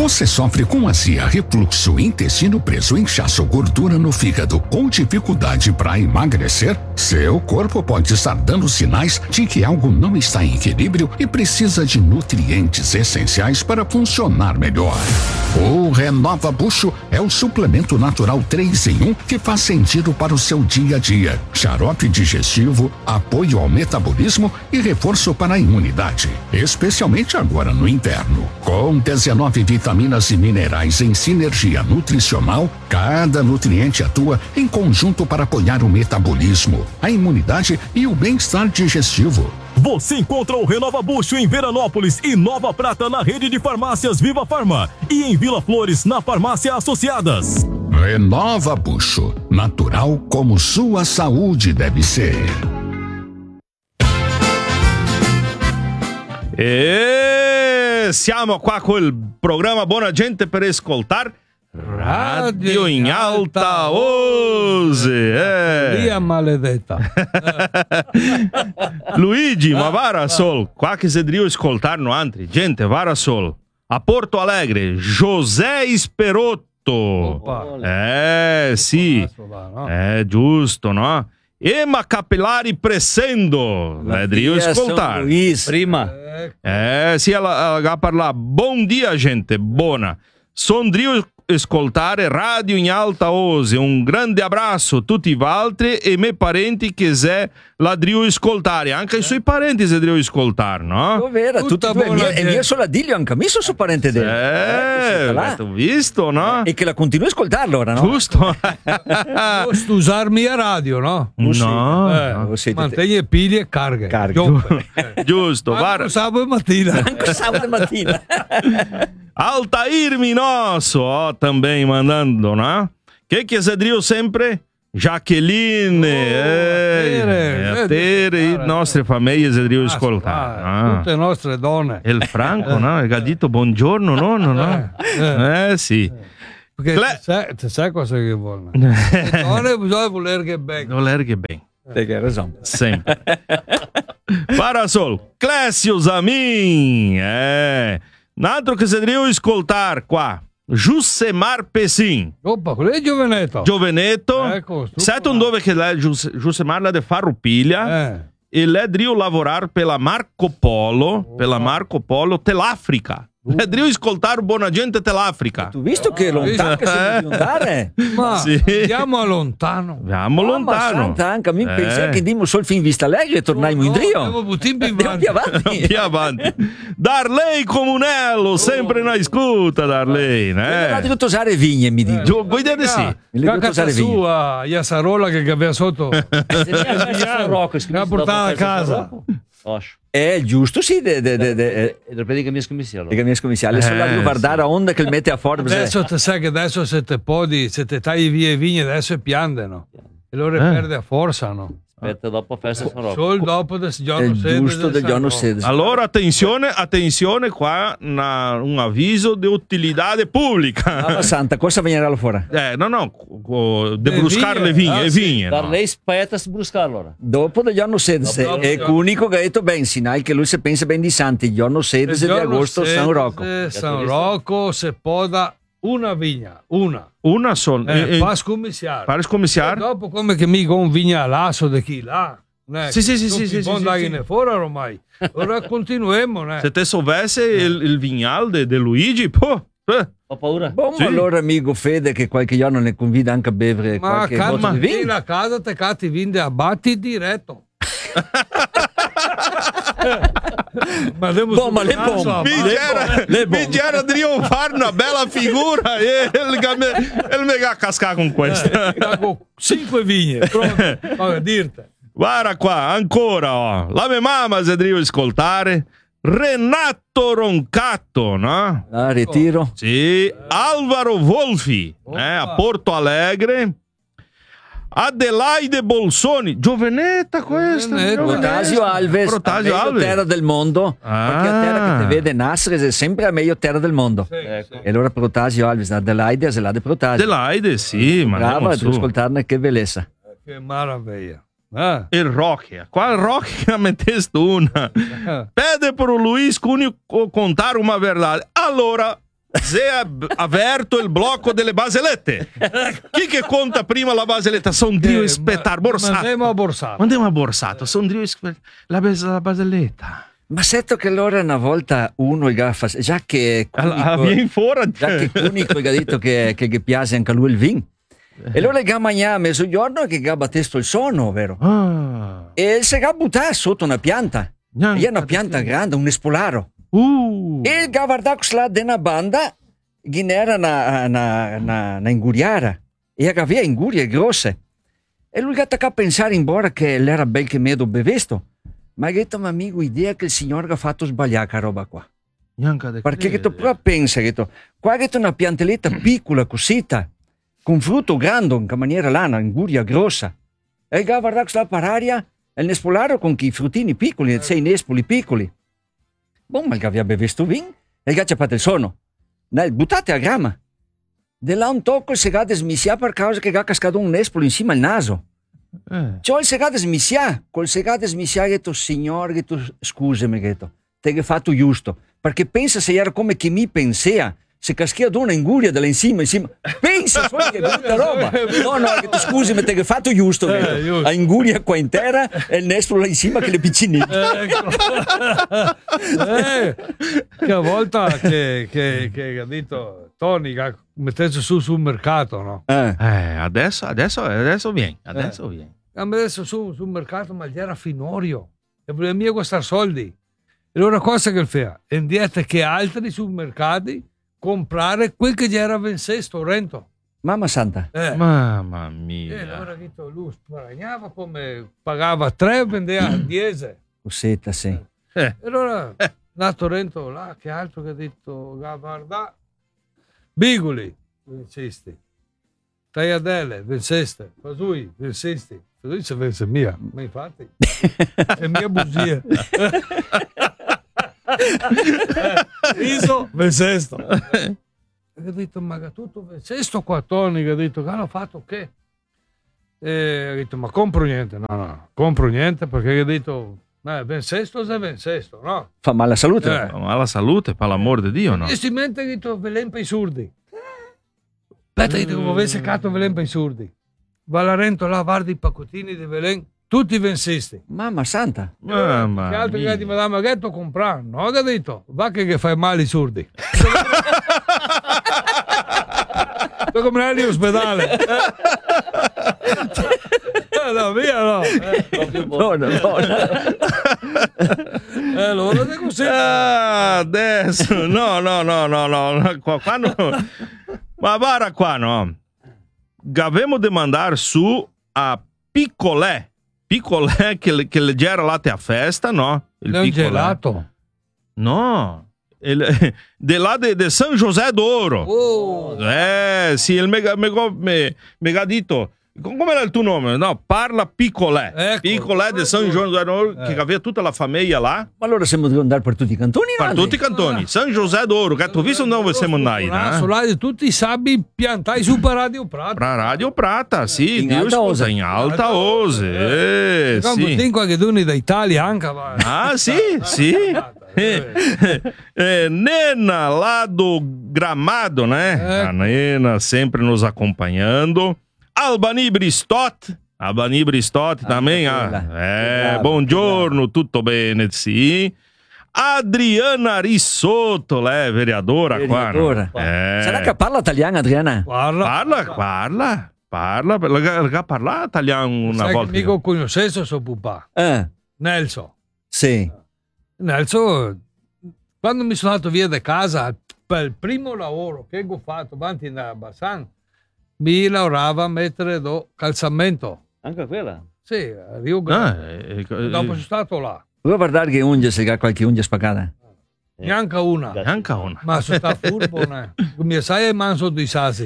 Você sofre com azia, refluxo, intestino preso, inchaço, gordura no fígado ou dificuldade para emagrecer? Seu corpo pode estar dando sinais de que algo não está em equilíbrio e precisa de nutrientes essenciais para funcionar melhor. O Renova Bucho é o suplemento natural 3 em 1 que faz sentido para o seu dia a dia. Xarope digestivo, apoio ao metabolismo e reforço para a imunidade, especialmente agora no inverno. Com 19 vitaminas e minerais em sinergia nutricional, cada nutriente atua em conjunto para apoiar o metabolismo, a imunidade e o bem-estar digestivo. Você encontra o Renova Bucho em Veranópolis e Nova Prata na rede de farmácias Viva Farma e em Vila Flores na farmácia Associadas. Renova Bucho, natural como sua saúde deve ser. E siamo qua col programma Buona Gente per ascoltare Radio in Alta Voce. Via maledetta. Luigi, ma vara sol, qua che se devo ascoltare no altri, gente, vara sol. A Porto Alegre, José Esperotto. Sì. Giusto, no? Emma Capillari Pressendo. Devo ascoltare. Prima. Sì, ela parla. Bom dia, gente, buona. Sondrio ascoltare Radio in Alta Voce. Un grande abbraccio a tutti gli altri e miei parenti che se la devo ascoltare. Anche i suoi parenti se devo ascoltare, no? Vera, tutti e mia sorella anche a me sono parente della. Ho visto, no? E che la continui a ascoltare allora, no? Giusto. Posso usarmi a radio, no? No. Mantegni pili e carga. Giusto. Anche sabato mattina. Anche sabato mattina. Altair Minosso também mandando, né? Que Cedrio sempre? Jaqueline, Tere e nostre famiglie Cedrio ascoltare. Tutte nostre donne. Il Franco, no? Il gadito buongiorno, no? Sì. Perché sai cosa che vuole? Le donne bisogna voler che bene. Voler che bene. Tem razão. Sempre. Parasol, Clécio Zamin, un altro che si deve ascoltare qua, Giussemar Pessin. Oppa, quello è Giovenetto. Ecco, sai dove che lei, Giussemar la de Farroupilha e lei deve lavorare per la Marco Polo Telafrica. Lei deve ascoltare Buona Gente Telafrica. Tu visto che è lontano che si può andare? Ma sì. Andiamo lontano. Anche a me pensa che andiamo solo fin vista lei e torniamo in Rio. Andiamo più avanti. Più avanti. Darley Comunello, sempre una scuta Darley. Ha dovuto usare vigne, mi dico. Vuoi dire sì? Casa sua, Iasarola che aveva sotto. La portava a casa. È giusto, sì. Repeti che mi scommissiamo. Adesso la devo guardare a onda che il mette a fuori. Adesso te sai che adesso se te tagli via i vigni adesso piandono. E loro perde a forza, no? Aspetta, dopo festa San Rocco. Solo dopo del giorno 7. Giusto del giorno 7. Allora attenzione qua, un avviso di utilità pubblica. Ma santa, cosa venirà fuori? De bruscare le vigne. Dar lei aspetta a bruscare allora. Dopo del giorno 7. È l'unico che ha detto ben, sinai che lui si pensa ben di santi. Il giorno 7 di agosto San Rocco. San Rocco se poda una vigna, una sola. Fa scommissiare. Fare scommissiare? Dopo come che mi con vigna l'asso di chi là. Sì. Bondagine fuori ormai. Ora continuiamo. Se te sovesse il vignal de Luigi, Ho paura. Buon allora amico Fede che qualche giorno ne convida anche a bere qualche botta di vino. Ma a casa te catti vinde a batti diretto. Ma le c'era di fare una bella figura e il mega casca con questa. 5 vigne, pronto, dirti. Guarda qua, ancora, la mia mamma se deve ascoltare Renato Roncato, no? Ritiro. Sì, Alvaro Wolfi, a Porto Alegre. Adelaide Bolsoni, Giovenetta questa. Protasio Alves, terra del mondo. Perché la terra che ti vede nascere è sempre la meglio terra del mondo. E allora Protasio Alves, Adelaide, Adelaide Protasio. Adelaide, sì, ma brava, devo ascoltarne, che bellezza. Che maraviglia. Il Rocky, qua il Rocky metteste una. Pede per Luis Cuneo contare una verdade. Allora, Zé aberto il blocco delle barzellette. Chi che conta prima la barzelletta? Sondrio Spettar, Borsato. Andiamo a Borsato. Sondrio la barzelletta. Ma sento che allora una volta uno già che Cunico ha detto che gli piace anche a lui il vino. E allora gli ha mangiato a mezzogiorno che gli ha battesto il sonno, vero? E si è buttato sotto una pianta. E una pianta grande, un espolaro. E il guardato della banda che era una inguriara e aveva ingurie grosse e lui ha a pensare in bora che l'era bel che me bevesto, ma ha detto amico idea che il signore ha fatto sbagliare questa roba qua perché che tu proprio pensa che qua è una pianteletta piccola cosita con frutto grande in maniera lana, inguria grossa e il guardato per aria e il nespolaro con i fruttini piccoli, 6 nespoli piccoli. Bon, ma il aveva bevuto vino e il fatto il sonno. Buttate a grama. De là un tocco il segato smissia per causa che ha cascato un nespolo insieme al naso. Cioè il segato smissia. Col segato smissia ha detto, signore, scusami, te che fatto giusto. Perché pensa se era come che mi pensava. Se caschia una inguria dalla insieme. Pensa solo che brutta roba. No, scusami, te che fatto giusto. La inguria qua intera e il nespolo là insieme che le piccine. Che volta che ha detto Tony che mettesse sul mercato, no? Adesso vieni. Ha messo sul mercato, ma gli era finorio. E voleva mia costare soldi. E allora cosa che fa? È indietro che altri supermercati comprare quel che gli era vensesto rento. Mamma santa. Mamma mia. E allora lui sparagnava come pagava 3 vendeva 10. Cosetta, sì. E allora nato rento là, che altro che ha detto guarda Bigoli, vencisti. Tagliadelle, venceste. Fasui, vencisti. Fasui se vence mia, ma infatti è mia bugia. Riso, vencesto. E ho detto, ma tutto vencesto qua, Tony, che ha detto, che hanno fatto che? E ho detto, ma compro niente. No, compro niente perché ho detto, vencesto se vencesto, no? Fa male alla salute. Fa male alla salute, per l'amor di Dio, no? Investimento, ho detto, velen per i surdi. Aspetta, ho detto, come avesse seccato velen per i surdi. Va la rento là, guardi i paccottini di velen. Tutti vencisti. Mamma santa. Mamma che altro che di Madame Ghetto comprare? No, ho detto, va che fai male i surdi. Sto come andare all'ospedale. No, via no. Buona. Allora te così. Adesso, no. Qua no. Ma guarda qua, no. Avevamo di mandare su a Piccolè che leggera latte a festa, no? Il gelato? No, de là de San José d'Oro. Sì, il mega dito. Come era il tuo nome? No, parla Piccolè. Ecco. Piccolè di San José d'Oro, che aveva tutta la famiglia là. Ma allora siamo dovuti andare per tutti i cantoni? Per tutti i cantoni. San José d'Oro, che tu visto dove siamo andati? Solare tutti i sabbi piantai su per Radio Prata. Radio Prata, sì. In Alta Ose. Sì. Tengo anche doni da Italia anche. Ah, sì. Nena lá do Gramado, né? A Nena sempre nos acompanhando. Albani Bristot também. Buongiorno, tutto bene, sì. Adriana Rissotto, lei è vereadora qua. No? Sarà che parla italiano, Adriana? Parla, parla italiano una sai volta. Sai che mica conosce suo papà. Nelson. Sì. Nelson, quando mi sono andato via da casa, per il primo lavoro che ho fatto avanti a Bassan, mi lavorava a mettere calzamento. Anche quella? Sì, a Rio Grande. Dopo sono stato là. Vuoi guardare che unghie, se ha qualche unghia spaccata? Neanche una. Ma sono stato furbo, come sai è manso di sassi.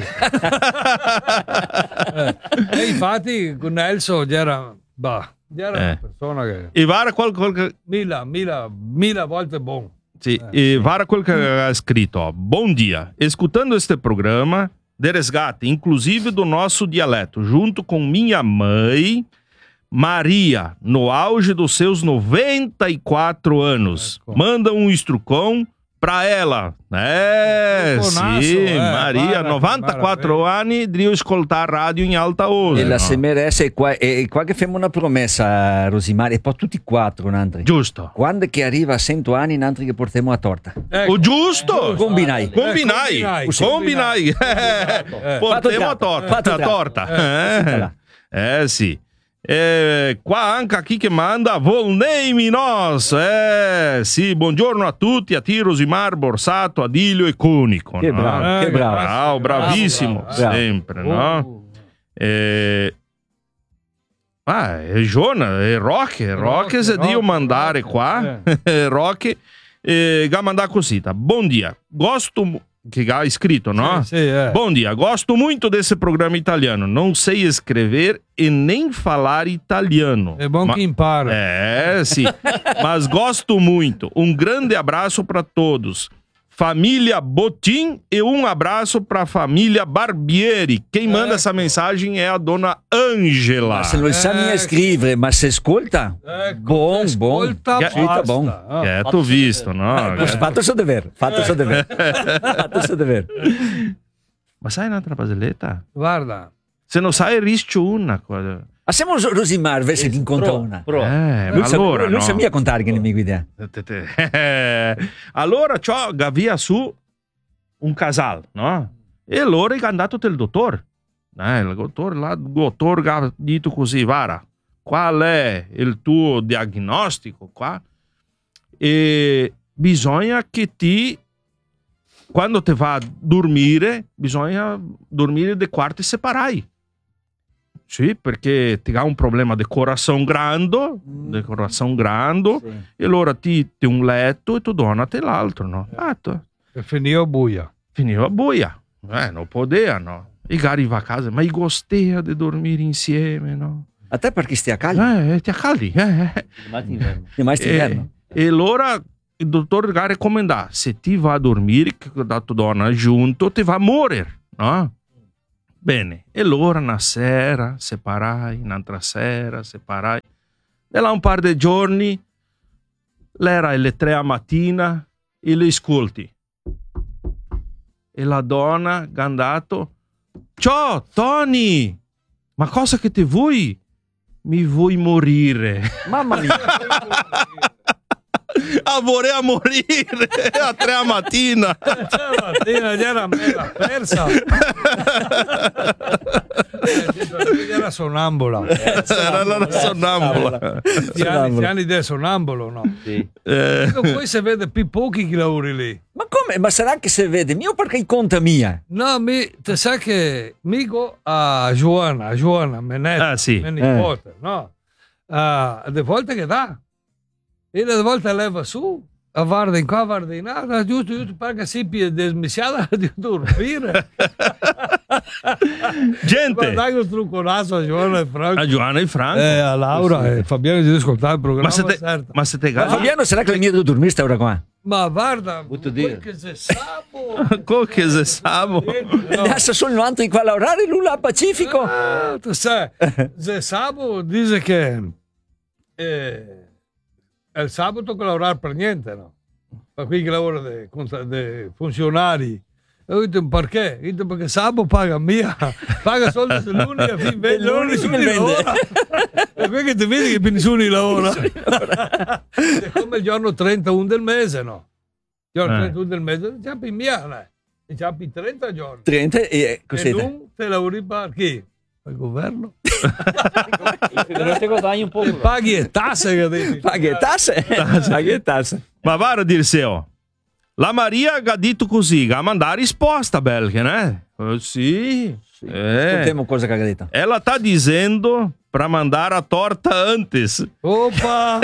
E infatti con Nelson era una persona che... E vara qualche... Mila volte buon. Sì, e vara quel che ha scritto. Bom dia. Escutando este programa de resgate, inclusive do nosso dialeto, junto com minha mãe, Maria, no auge dos seus 94 anos. Manda um instrucão Pra ela, Buonasso, sì, Maria, guarda, 94 anni, devo ascoltare radio in alta voce. E la se merece, e qua che facciamo una promessa, Rosimar, e poi tutti quattro, Nantri. Giusto. Quando che arriva a 100 anni, Nantri che portiamo a torta. O giusto! Combinai. Combinai. Portiamo a torta. Sì. Qua anche chi che manda Volnemi nos. Sì, buongiorno a tutti, a te Rosimar, Borsato, Adilio e Conico. Che no? bravo, che bravo. Bravissimo, Bravo. sempre, no? È Giona, è Roque se Dio mandare qua. Roque, ga mandar cosita. Bom dia, gosto... Che ha scritto, no? Bom dia, gosto muito desse programa italiano. Não sei escrever e nem falar italiano. É bom que impara. Sim. Mas gosto muito. Um grande abraço para todos. Família Botim e um abraço para a família Barbieri. Quem manda essa mensagem é a dona Ângela. Se non sa mica scrivere, ma se ascolta, bom. Ascolta, Tá bom. Quieto visto, no? Fatto il suo dovere. Fatto il suo dovere. Ma sai un'altra barzelletta? Guarda. Se non sai, rischio una cosa. Ma siamo Rosimar, se ti incontra una. Allora, non sa mica contare che nemico idea. Allora c'ho via su un casal, no? E allora è andato del dottore. Il dottore ha detto così, Vara, qual è il tuo diagnostico qua? E bisogna che quando te va a dormire, bisogna dormire di quarti separati. Sì, perché ti ha un problema di coração grande, sì. E allora ti un letto e tu donate l'altro, no? E finiva buia. Non poteva, no? E gari va a casa, ma gostea di dormire insieme, no? A te perché stai a caldo? Ti accaldi, Ma inverno. E allora il dottore ha raccomandato, se ti va a dormire con la tua donna giunto, ti va a morire, no? Bene, e allora una sera separai, un'altra sera separai. E là un par di giorni, l'era alle 3 a mattina e le ascolti. E la donna ha andato, ciao Tony, ma cosa che ti vuoi? Mi vuoi morire. Mamma mia. Vorrei morire a 3 a mattina. Era mega persa. Era sonnambula. Era la sonnambula. Gli anni del sonnambolo, no? Sì. Poi si vede più pochi che lavori lì. Ma come? Ma sarà che se vede mio perché conta mia? No, te sai che mico a Giovanna, Menetta, sì. mia nipote, no? Le volte che dà. E le volte leva su, a guarda in qua, guarda in là, giusto perché si è dismissiata di dormire. Gente! Guardai con trucconato a Giovanna e Franco. A Giovanna e Franco. A Laura e Fabiano di ascoltare il programma. Ma se te Fabiano sarà che il mio devo dormire sta ora qua? Ma guarda, dire. che se sabo. Che se sabo. Adesso sono altri qua a lavorare, lui là Pacifico. Tu sai, se sabo dice che il sabato che lavorare per niente, no? Ma qui che lavora di funzionari. E ho detto perché? Ho detto perché sabato paga mia, paga soldi sull'unica, fin vende, nessuno lavora. E qui che ti vedi che nessuno lavora. È come il giorno 31 del mese, no? Il giorno 31 del mese, già per mia, e già per 30 giorni. 30 e cos'è? E non te lavori per chi? Per il governo. Non ti guadagni un po'. Paghi e tasse, che dici? Paghi e tasse. Ma va a Dirseo. La Maria ha detto così, ha mandato risposta, Belche, né? Sì. Ascoltiamo cosa che ha detto. Ela tá dizendo para mandar a torta antes. Opa!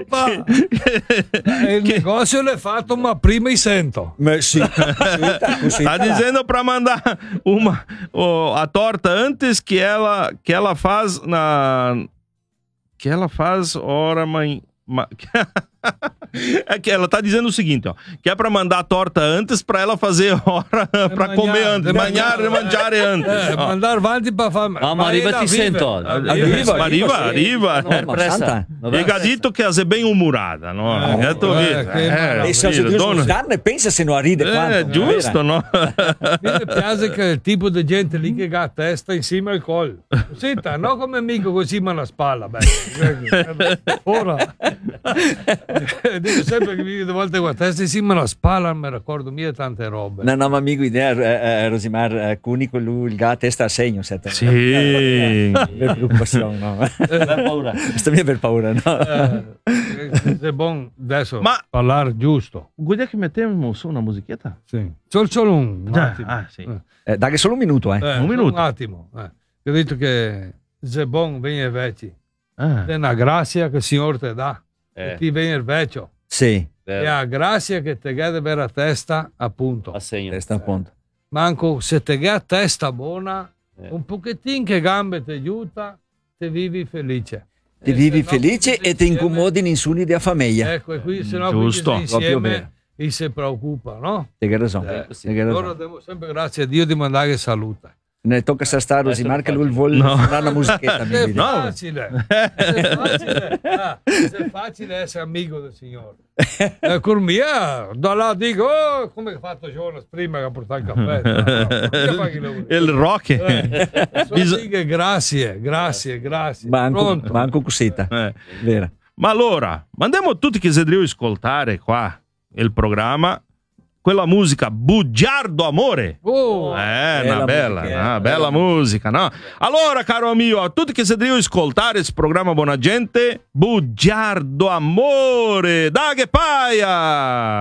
Il negozio l'è fatto, ma prima i sento. Ma sì. Tá dizendo para mandar a torta antes que ela faz ora mãe. É que ela tá dizendo o seguinte, ó, que é pra mandar a torta antes pra ela fazer hora pra comer antes, mangiare antes. Ó. Mandare avanti per fare. Mamma, arriva ti sento. Arriva. Santa. E Gadito che è ben umorata, no? E se danno pensa se non ride quanto. Giusto, no? Mi piace che il tipo di gente lì che ha a testa insieme al collo. Senta, non come amico così ma alla spalla. Ora. Dico sempre che mi volte con la testa insieme alla spalla, non mi ricordo mia tante robe. Non ho amico idea, Rosimar Cunico, lui il gatto testa a segno. Sì. Per preoccupazione, no? Per paura. Sta mia per paura, no? È buono adesso Ma- parlare giusto. Guarda che mettiamo su una musichetta. Sì. Solo un attimo. Sì. Dai solo un minuto, un minuto. Un attimo. Ho detto che è buono venire vecchi. Ah. È una grazia che il Signore ti dà. E ti viene vecchio. Sì, E la grazia che ti dà per la testa, appunto. Assegno. testa a punto. Manco se ti dà testa buona, un pochettino che gambe ti aiuta, ti vivi felice. Ti E vivi se no, felice tutti e ti insieme- incomodi nessuno di famiglia. Ecco, e qui se no Giusto, qui proprio vero. insieme e si preoccupa, no? Te che ragione. Te che Allora ragione. devo sempre grazie a Dio di mandare salute. Ne tocca stare Rosimar che lui vuole dare una musichetta. mi È vede. facile, è facile essere amico del Signore. Con mia, da là dico, oh, come ha fatto Jonas prima che ha portato il caffè. Il rock. Dico, grazie. Manco cosita. Vera. Ma allora, mandiamo tutti che sedriu ascoltare qua il programma quella musica Bugiardo Amore. Oh, Una bella musica, no? Allora, caro mio, a tutti che sedriu ascoltare il programma Buona Gente, Bugiardo Amore, da che paia!